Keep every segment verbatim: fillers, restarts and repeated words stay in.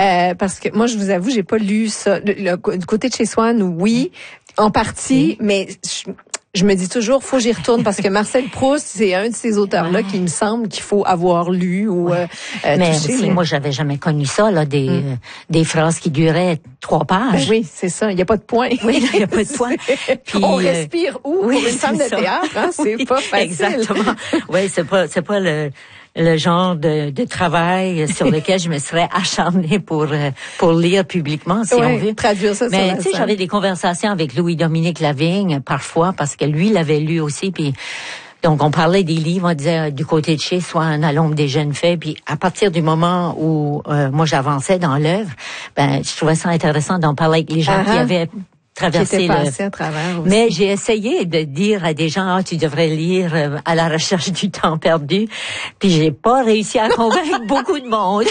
Euh, parce que moi, je vous avoue, j'ai pas lu ça. Le, le, du côté de chez Swann, oui, en partie, oui. mais je, je me dis toujours, faut que j'y retourne parce que Marcel Proust, c'est un de ces auteurs-là ouais. qui me semble qu'il faut avoir lu ou ouais. euh, mais touché, aussi, mais... moi, j'avais jamais connu ça, là, des mm. euh, des phrases qui duraient trois pages. Ben oui, c'est ça. Il y a pas de point. Oui, il y a pas de point. Puis on euh... respire où oui, pour une femme de ça. théâtre, hein? C'est oui, pas facile. Exactement. Oui, c'est pas c'est pas le le genre de, de travail sur lequel je me serais acharnée pour pour lire publiquement, si oui, on veut. Traduire ça. Mais tu sais, j'avais des conversations avec Louis-Dominique Lavigne parfois parce que lui l'avait lu aussi, puis donc on parlait des livres, on disait du côté de chez Swann, à l'ombre des jeunes faits, puis à partir du moment où euh, moi j'avançais dans l'œuvre, ben je trouvais ça intéressant d'en parler avec les gens uh-huh. qui avaient traverser le... à travers aussi. Mais j'ai essayé de dire à des gens, ah, tu devrais lire euh, À la recherche du temps perdu, puis j'ai pas réussi à convaincre beaucoup de monde.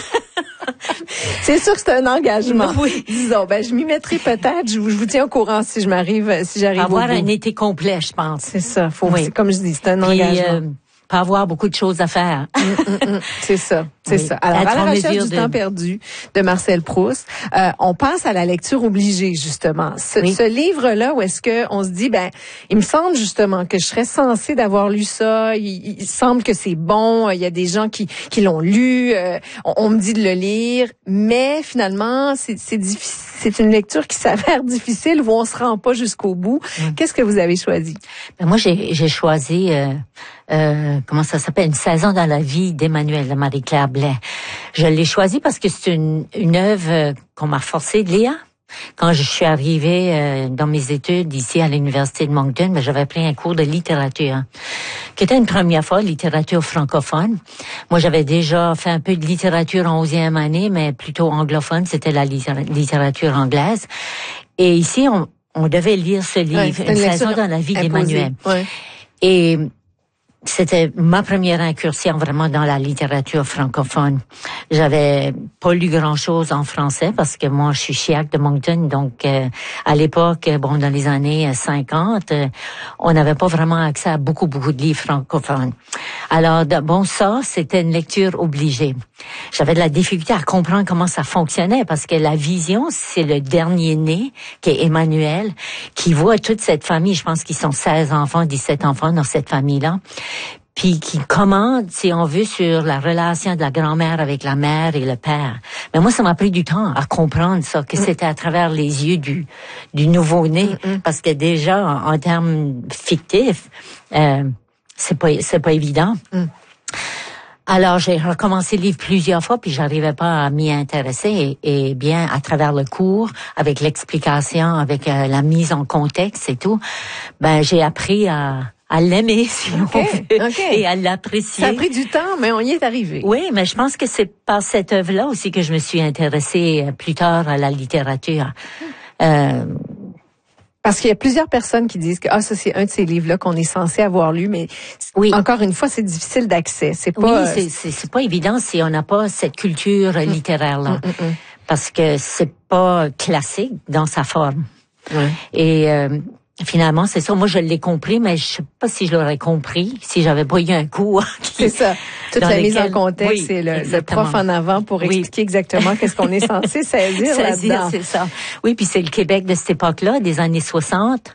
C'est sûr que c'est un engagement. Oui. Disons, ben je m'y mettrai peut-être. Je vous, je vous tiens au courant si je m'arrive, si j'arrive. Avoir au bout. un été complet, je pense. C'est ça. Faut, oui. c'est, comme je dis, c'est un puis, engagement. Euh, pas avoir beaucoup de choses à faire. mm, mm, mm. C'est ça, c'est oui. ça. Alors, Être à la recherche du de... temps perdu de Marcel Proust, euh, on passe à la lecture obligée, justement. Ce, oui. ce livre-là, où est-ce que on se dit, ben, il me semble justement que je serais censée d'avoir lu ça. Il, il semble que c'est bon. Il y a des gens qui, qui l'ont lu. Euh, on, on me dit de le lire, mais finalement, c'est, c'est difficile. C'est une lecture qui s'avère difficile où on se rend pas jusqu'au bout. Mm. Qu'est-ce que vous avez choisi? Ben moi, j'ai, j'ai choisi, euh, euh, comment ça s'appelle, Une saison dans la vie d'Emmanuel, de Marie-Claire Blais. Je l'ai choisi parce que c'est une, une œuvre qu'on m'a forcé de lire. Quand je suis arrivée euh, dans mes études ici à l'université de Moncton, ben, j'avais pris un cours de littérature, qui était une première fois, littérature francophone. Moi, j'avais déjà fait un peu de littérature en onzième année, mais plutôt anglophone, c'était la littérature anglaise. Et ici, on, on devait lire ce livre, ouais, Une, une saison dans la vie d'Emmanuel. Ouais. Et c'était ma première incursion vraiment dans la littérature francophone. J'avais pas lu grand-chose en français parce que moi, je suis chiaque de Moncton. Donc, euh, à l'époque, bon, dans les années cinquante, euh, on n'avait pas vraiment accès à beaucoup, beaucoup de livres francophones. Alors, bon, ça, c'était une lecture obligée. J'avais de la difficulté à comprendre comment ça fonctionnait parce que la vision, c'est le dernier né, qui est Emmanuel, qui voit toute cette famille. Je pense qu'ils sont seize enfants, dix-sept enfants dans cette famille-là. Puis qui commande, si on veut, sur la relation de la grand-mère avec la mère et le père. Mais moi, ça m'a pris du temps à comprendre ça, que mm. c'était à travers les yeux du du nouveau-né, mm-mm. parce que déjà, en, en termes fictifs, euh, c'est pas c'est pas évident. Mm. Alors, j'ai recommencé le livre plusieurs fois, puis j'arrivais pas à m'y intéresser. Et, et bien, à travers le cours, avec l'explication, avec euh, la mise en contexte et tout, ben j'ai appris à à l'aimer, si okay, on veut, okay. et à l'apprécier. Ça a pris du temps, mais on y est arrivé. Oui, mais je pense que c'est par cette œuvre-là aussi que je me suis intéressée plus tard à la littérature. Euh, Parce qu'il y a plusieurs personnes qui disent que ah ça c'est un de ces livres-là qu'on est censé avoir lu, mais oui. encore une fois c'est difficile d'accès. C'est pas. Oui, c'est, c'est, c'est pas évident si on n'a pas cette culture mm. littéraire-là, mm, mm, mm. parce que c'est pas classique dans sa forme. Ouais. Et euh, finalement, c'est ça. Moi, je l'ai compris, mais je sais pas si je l'aurais compris si j'avais pas eu un cours. C'est ça. Toute la mise en contexte, oui, c'est le, le prof en avant pour oui. expliquer exactement qu'est-ce qu'on est censé saisir là-dedans. C'est ça. Oui, puis c'est le Québec de cette époque-là, des années soixante.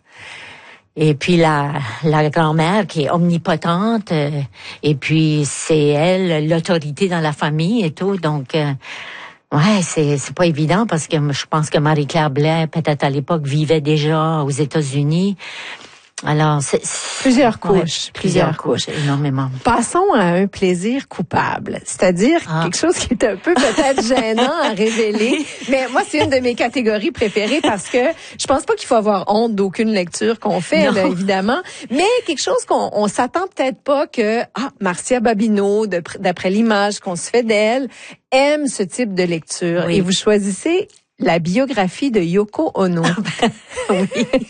Et puis la la grand-mère qui est omnipotente. Euh, et puis c'est elle, l'autorité dans la famille et tout. Donc euh, ouais, c'est c'est pas évident parce que je pense que Marie-Claire Blais, peut-être à l'époque, vivait déjà aux États-Unis. Alors, c'est, c'est plusieurs couches, ouais, plusieurs, plusieurs couches, énormément. Passons à un plaisir coupable, c'est-à-dire ah. quelque chose qui est un peu peut-être gênant à révéler, mais moi c'est une de mes catégories préférées parce que je pense pas qu'il faut avoir honte d'aucune lecture qu'on fait, là, évidemment, mais quelque chose qu'on on s'attend peut-être pas que ah Marcia Babineau, de, d'après l'image qu'on se fait d'elle, aime ce type de lecture oui. et vous choisissez la biographie de Yoko Ono. Oui.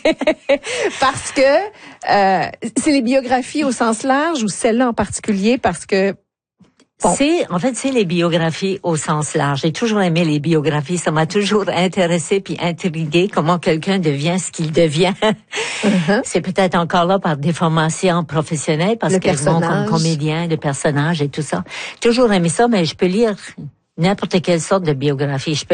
Parce que euh, c'est les biographies au sens large ou celle-là en particulier parce que bon. C'est en fait c'est les biographies au sens large. J'ai toujours aimé les biographies, ça m'a toujours intéressé puis intrigué comment quelqu'un devient ce qu'il devient. Uh-huh. C'est peut-être encore là par déformation professionnelle parce que bon, comme comédien de personnage et tout ça. Toujours aimé ça, mais je peux lire n'importe quelle sorte de biographie. Je peux